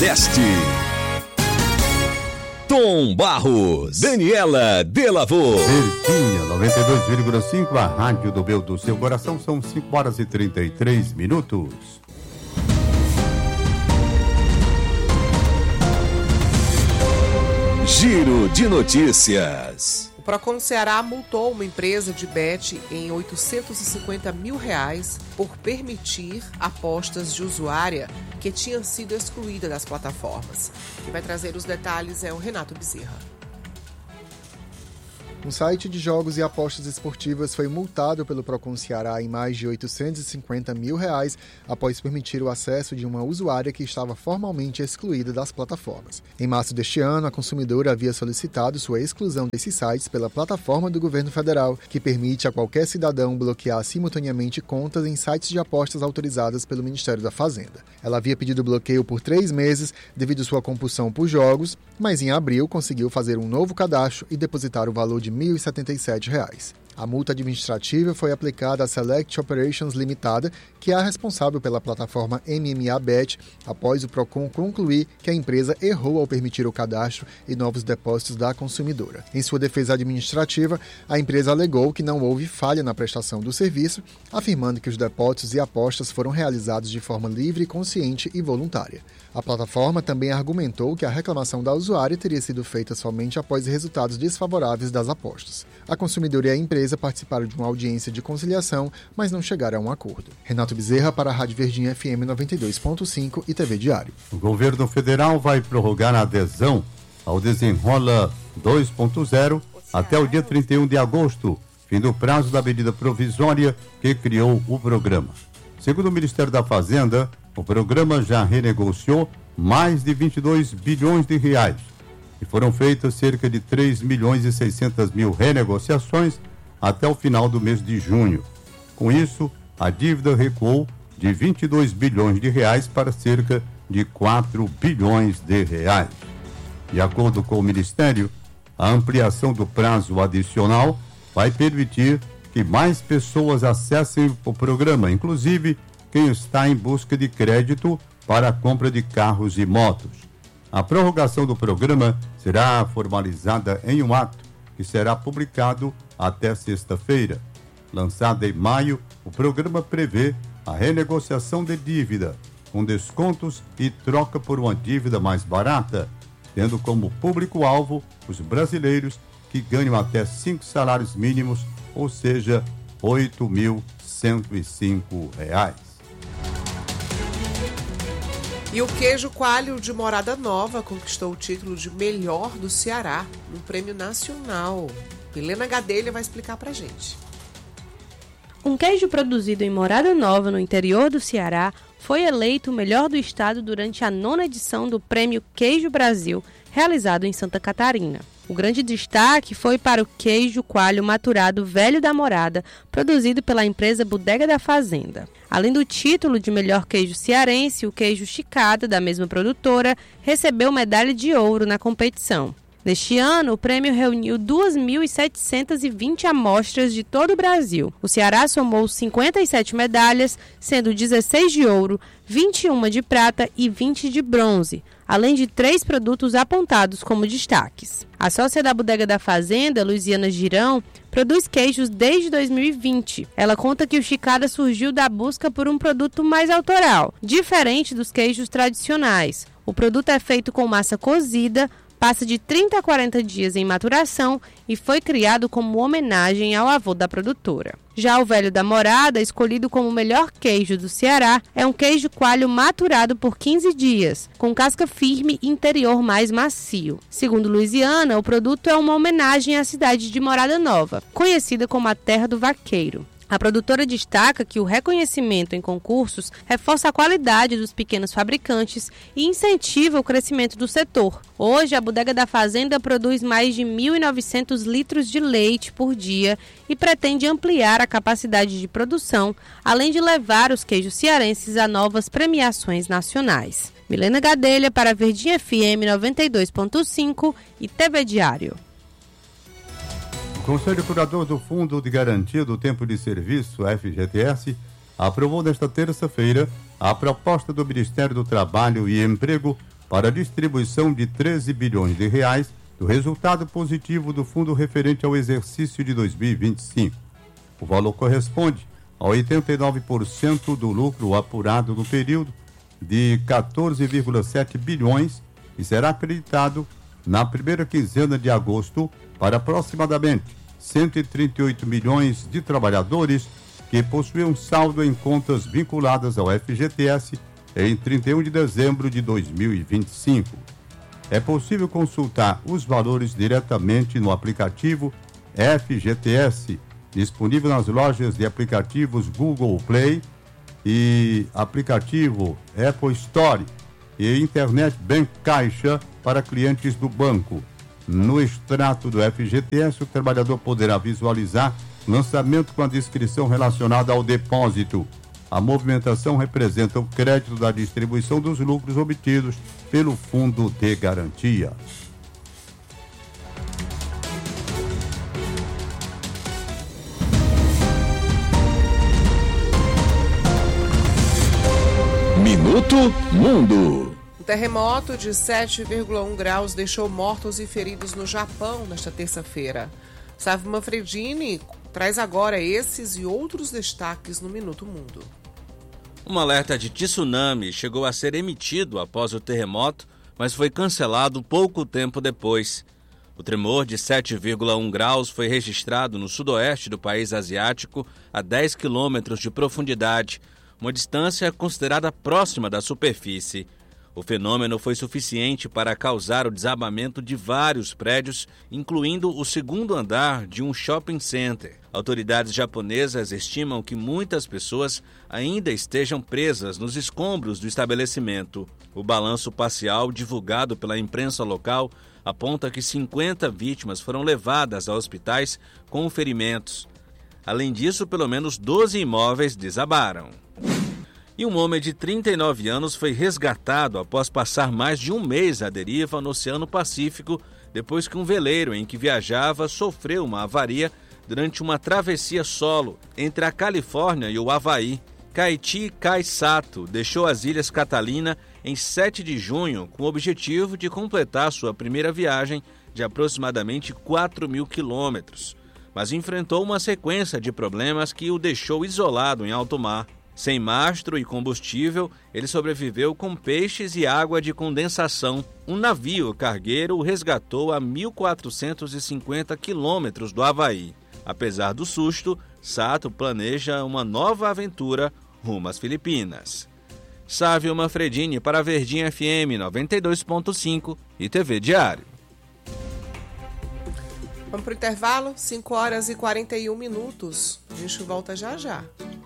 Nordeste. Tom Barros, Daniela Delavô. Verdinha, 92,5, a rádio do meu do seu coração, são 5 horas e 33 minutos. Giro de notícias. O Procon Ceará multou uma empresa de bet em R$850 mil por permitir apostas de usuária que tinham sido excluída das plataformas. Quem vai trazer os detalhes é o Renato Bezerra. Um site de jogos e apostas esportivas foi multado pelo Procon Ceará em mais de R$850 mil após permitir o acesso de uma usuária que estava formalmente excluída das plataformas. Em março deste ano, a consumidora havia solicitado sua exclusão desses sites pela plataforma do governo federal, que permite a qualquer cidadão bloquear simultaneamente contas em sites de apostas autorizadas pelo Ministério da Fazenda. Ela havia pedido bloqueio por 3 meses devido à sua compulsão por jogos, mas em abril conseguiu fazer um novo cadastro e depositar o valor de R$ 1.077. A multa administrativa foi aplicada à Select Operations Limitada, que é a responsável pela plataforma MMA Bet, após o Procon concluir que a empresa errou ao permitir o cadastro e novos depósitos da consumidora. Em sua defesa administrativa, a empresa alegou que não houve falha na prestação do serviço, afirmando que os depósitos e apostas foram realizados de forma livre, consciente e voluntária. A plataforma também argumentou que a reclamação da usuária teria sido feita somente após resultados desfavoráveis das apostas. A consumidora e a empresa participaram de uma audiência de conciliação, mas não chegaram a um acordo. Renato Bezerra para a Rádio Verdinha FM 92.5 e TV Diário. O governo federal vai prorrogar a adesão ao Desenrola 2.0 até o dia 31 de agosto, fim do prazo da medida provisória que criou o programa. Segundo o Ministério da Fazenda, o programa já renegociou mais de 22 bilhões de reais e foram feitas cerca de 3 milhões e 600 mil renegociações até o final do mês de junho. Com isso, a dívida recuou de 22 bilhões de reais para cerca de 4 bilhões de reais. De acordo com o Ministério, a ampliação do prazo adicional vai permitir que mais pessoas acessem o programa, inclusive quem está em busca de crédito para a compra de carros e motos. A prorrogação do programa será formalizada em um ato que será publicado até sexta-feira. Lançado em maio, o programa prevê a renegociação de dívida, com descontos e troca por uma dívida mais barata, tendo como público-alvo os brasileiros que ganham até 5 salários mínimos, ou seja, R$ 8.105. E o queijo coalho de Morada Nova conquistou o título de melhor do Ceará no Prêmio Nacional. Milena Gadelha vai explicar pra gente. Um queijo produzido em Morada Nova, no interior do Ceará, foi eleito o melhor do estado durante a 9ª edição do Prêmio Queijo Brasil, realizado em Santa Catarina. O grande destaque foi para o queijo coalho maturado Velho da Morada, produzido pela empresa Bodega da Fazenda. Além do título de melhor queijo cearense, o queijo Chicada, da mesma produtora, recebeu medalha de ouro na competição. Neste ano, o prêmio reuniu 2.720 amostras de todo o Brasil. O Ceará somou 57 medalhas, sendo 16 de ouro, 21 de prata e 20 de bronze, além de 3 produtos apontados como destaques. A sócia da Bodega da Fazenda, Luiziana Girão, produz queijos desde 2020. Ela conta que o Chicada surgiu da busca por um produto mais autoral, diferente dos queijos tradicionais. O produto é feito com massa cozida, passa de 30 a 40 dias em maturação e foi criado como homenagem ao avô da produtora. Já o Velho da Morada, escolhido como o melhor queijo do Ceará, é um queijo coalho maturado por 15 dias, com casca firme e interior mais macio. Segundo Luiziana, o produto é uma homenagem à cidade de Morada Nova, conhecida como a Terra do Vaqueiro. A produtora destaca que o reconhecimento em concursos reforça a qualidade dos pequenos fabricantes e incentiva o crescimento do setor. Hoje, a Bodega da Fazenda produz mais de 1.900 litros de leite por dia e pretende ampliar a capacidade de produção, além de levar os queijos cearenses a novas premiações nacionais. Milena Gadelha para a Verdinha FM 92.5 e TV Diário. O Conselho Curador do Fundo de Garantia do Tempo de Serviço, FGTS, aprovou nesta terça-feira a proposta do Ministério do Trabalho e Emprego para a distribuição de 13 bilhões de reais do resultado positivo do fundo referente ao exercício de 2025. O valor corresponde a 89% do lucro apurado no período de 14,7 bilhões e será acreditado na primeira quinzena de agosto para aproximadamente 138 milhões de trabalhadores que possuem um saldo em contas vinculadas ao FGTS em 31 de dezembro de 2025. É possível consultar os valores diretamente no aplicativo FGTS, disponível nas lojas de aplicativos Google Play e aplicativo Apple Store e Internet Bank Caixa para clientes do banco. No extrato do FGTS, o trabalhador poderá visualizar lançamento com a descrição relacionada ao depósito. A movimentação representa o crédito da distribuição dos lucros obtidos pelo Fundo de Garantia. Minuto Mundo. Um terremoto de 7,1 graus deixou mortos e feridos no Japão nesta terça-feira. Sávio Manfredini traz agora esses e outros destaques no Minuto Mundo. Um alerta de tsunami chegou a ser emitido após o terremoto, mas foi cancelado pouco tempo depois. O tremor de 7,1 graus foi registrado no sudoeste do país asiático, a 10 quilômetros de profundidade, uma distância considerada próxima da superfície. O fenômeno foi suficiente para causar o desabamento de vários prédios, incluindo o segundo andar de um shopping center. Autoridades japonesas estimam que muitas pessoas ainda estejam presas nos escombros do estabelecimento. O balanço parcial divulgado pela imprensa local aponta que 50 vítimas foram levadas a hospitais com ferimentos. Além disso, pelo menos 12 imóveis desabaram. E um homem de 39 anos foi resgatado após passar mais de um mês à deriva no Oceano Pacífico, depois que um veleiro em que viajava sofreu uma avaria durante uma travessia solo entre a Califórnia e o Havaí. Kaiti Kai Sato deixou as Ilhas Catalina em 7 de junho com o objetivo de completar sua primeira viagem de aproximadamente 4.000 quilômetros, mas enfrentou uma sequência de problemas que o deixou isolado em alto mar. Sem mastro e combustível, ele sobreviveu com peixes e água de condensação. Um navio cargueiro o resgatou a 1.450 quilômetros do Havaí. Apesar do susto, Sato planeja uma nova aventura rumo às Filipinas. Sávio Manfredini para a Verdinha FM 92.5 e TV Diário. Vamos para o intervalo, 5 horas e 41 minutos. A gente volta já já.